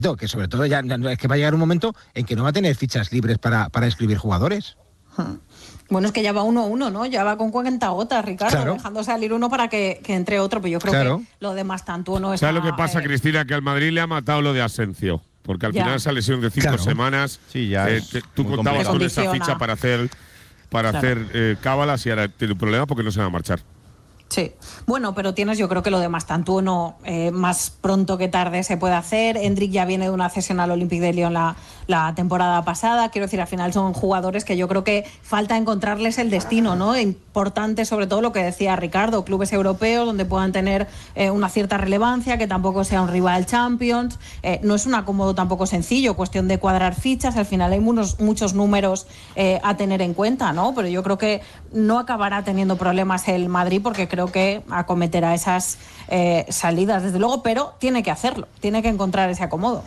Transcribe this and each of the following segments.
que sobre todo ya es que va a llegar un momento en que no va a tener fichas libres para inscribir jugadores. Bueno, es que ya va 1-1, ¿no? Ya va con 40 gotas, Ricardo, claro, dejando salir uno para que entre otro, pero yo creo que lo de Mastantuono no es. ¿Sabes lo que pasa, Cristina? Que al Madrid le ha matado lo de Asensio, porque al final esa lesión de 5 semanas, tú contabas con esa ficha para hacer cábalas y ahora tiene un problema porque no se va a marchar. Sí, bueno, pero yo creo que lo de Mastantuono más pronto que tarde se puede hacer. Endrick ya viene de una cesión al Olympique de Lyon la temporada pasada. Quiero decir, al final son jugadores que yo creo que falta encontrarles el destino, ¿no? Importante, sobre todo lo que decía Ricardo, clubes europeos donde puedan tener una cierta relevancia, que tampoco sea un rival Champions. No es un acomodo tampoco sencillo, cuestión de cuadrar fichas. Al final hay muchos números a tener en cuenta, ¿no? Pero yo creo que no acabará teniendo problemas el Madrid, porque creo que acometerá esas salidas, desde luego, pero tiene que hacerlo, tiene que encontrar ese acomodo.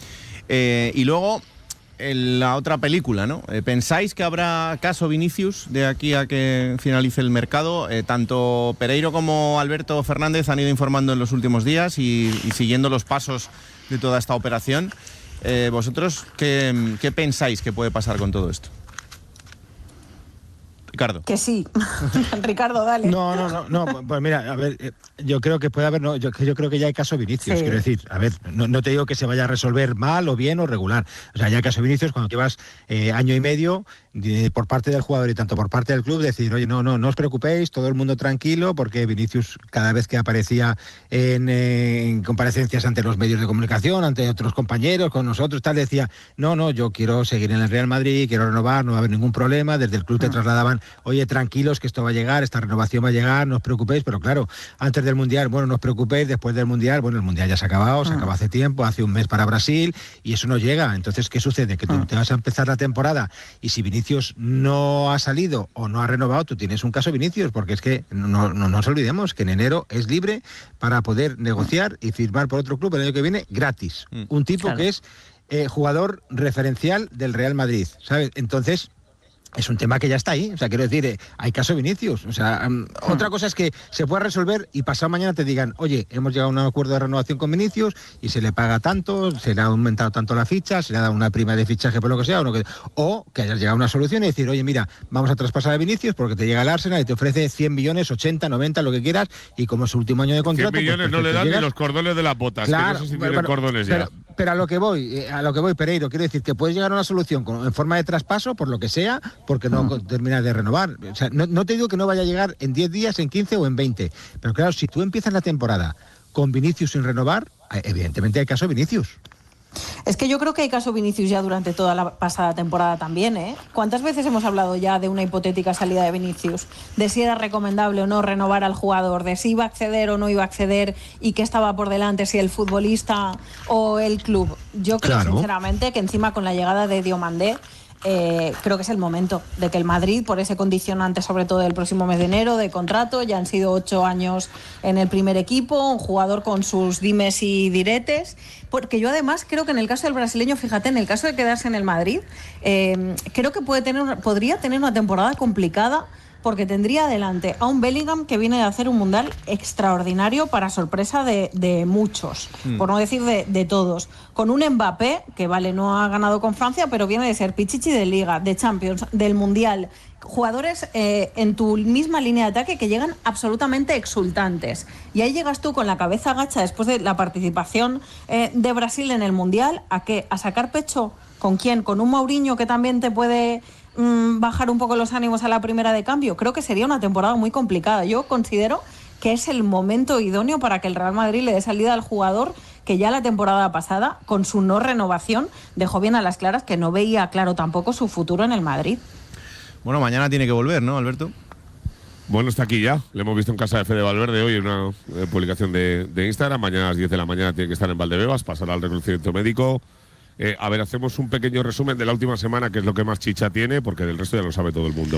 Y luego, en la otra película, ¿no? ¿Pensáis que habrá caso Vinicius de aquí a que finalice el mercado? Tanto Pereiro como Alberto Fernández han ido informando en los últimos días y siguiendo los pasos de toda esta operación. ¿Vosotros qué pensáis que puede pasar con todo esto? Ricardo. Que sí. Ricardo, dale. No, pues mira, a ver, yo creo que puede haber, yo creo que ya hay caso Vinicius, quiero decir, a ver, no te digo que se vaya a resolver mal o bien o regular, o sea, ya hay caso Vinicius cuando llevas año y medio por parte del jugador y tanto por parte del club decir, oye, no os preocupéis, todo el mundo tranquilo, porque Vinicius cada vez que aparecía en comparecencias ante los medios de comunicación, ante otros compañeros, con nosotros, tal, decía, no, yo quiero seguir en el Real Madrid, quiero renovar, no va a haber ningún problema, desde el club te trasladaban, oye, tranquilos que esto va a llegar, esta renovación va a llegar, no os preocupéis, pero claro, antes del Mundial, bueno, no os preocupéis, después del Mundial, bueno, el Mundial ya se ha acabado, se acabó hace tiempo, hace un mes para Brasil, y eso no llega. Entonces, ¿qué sucede? Que tú te vas a empezar la temporada y si Vinicius no ha salido o no ha renovado, tú tienes un caso Vinicius, porque es que no nos olvidemos que en enero es libre para poder negociar y firmar por otro club el año que viene gratis. Un tipo que es jugador referencial del Real Madrid, ¿sabes? Entonces, es un tema que ya está ahí, o sea, quiero decir, hay caso Vinicius, o sea, otra cosa es que se pueda resolver y pasado mañana te digan, oye, hemos llegado a un acuerdo de renovación con Vinicius y se le paga tanto, se le ha aumentado tanto la ficha, se le ha dado una prima de fichaje por lo que sea, o que hayas llegado a una solución y decir, oye, mira, vamos a traspasar a Vinicius porque te llega el Arsenal y te ofrece 100 millones, 80, 90, lo que quieras, y como es su último año de contrato... 100 millones pues, no le dan ni los cordones de las botas, claro, que no sé si tienen cordones ya. Pero a lo que voy, Pereiro, quiero decir que puedes llegar a una solución en forma de traspaso, por lo que sea, porque no terminas de renovar. O sea, no te digo que no vaya a llegar en 10 días, en 15 o en 20, pero claro, si tú empiezas la temporada con Vinicius sin renovar, evidentemente hay caso Vinicius. Es que yo creo que hay caso Vinicius ya durante toda la pasada temporada también, ¿eh? ¿Cuántas veces hemos hablado ya de una hipotética salida de Vinicius? De si era recomendable o no renovar al jugador, de si iba a acceder o no iba a acceder y qué estaba por delante, si el futbolista o el club. Yo creo sinceramente que encima con la llegada de Diomandé, creo que es el momento de que el Madrid, por ese condicionante sobre todo del próximo mes de enero de contrato, ya han sido 8 años en el primer equipo, un jugador con sus dimes y diretes, porque yo además creo que en el caso del brasileño, fíjate, en el caso de quedarse en el Madrid, creo que podría tener una temporada complicada, porque tendría adelante a un Bellingham que viene de hacer un mundial extraordinario para sorpresa de muchos, por no decir de todos, con un Mbappé que no ha ganado con Francia, pero viene de ser pichichi de Liga, de Champions, del Mundial, jugadores en tu misma línea de ataque que llegan absolutamente exultantes, y ahí llegas tú con la cabeza gacha después de la participación de Brasil en el Mundial, ¿a sacar pecho? ¿Con quién? ¿Con un Mourinho que también te puede bajar un poco los ánimos a la primera de cambio? Creo que sería una temporada muy complicada. Yo considero que es el momento idóneo para que el Real Madrid le dé salida al jugador que ya la temporada pasada, con su no renovación, dejó bien a las claras que no veía claro tampoco su futuro en el Madrid. Bueno, mañana tiene que volver, ¿no, Alberto? Bueno, está aquí ya. Le hemos visto en casa de Fede Valverde hoy en una publicación de Instagram. Mañana a las 10 de la mañana tiene que estar en Valdebebas, pasará al reconocimiento médico. A ver, hacemos un pequeño resumen de la última semana, que es lo que más chicha tiene, porque del resto ya lo sabe todo el mundo.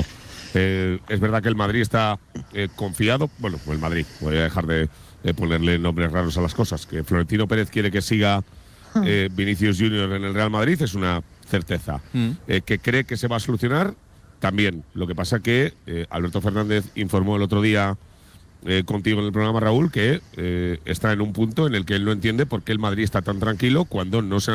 Es verdad que el Madrid está confiado. Bueno, el Madrid, voy a dejar de ponerle nombres raros a las cosas. Que Florentino Pérez quiere que siga Vinicius Junior en el Real Madrid, es una certeza. Que cree que se va a solucionar, también. Lo que pasa que Alberto Fernández informó el otro día contigo en el programa, Raúl, que está en un punto en el que él no entiende por qué el Madrid está tan tranquilo cuando no se